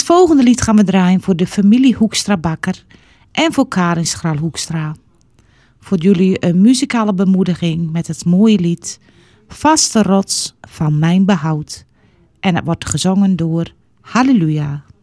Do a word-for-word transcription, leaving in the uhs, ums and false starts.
volgende lied gaan we draaien voor de familie Hoekstra-Bakker en voor Karin Schral-Hoekstra. Voor jullie een muzikale bemoediging met het mooie lied Vaste rots van mijn behoud. En het wordt gezongen door Halleluja.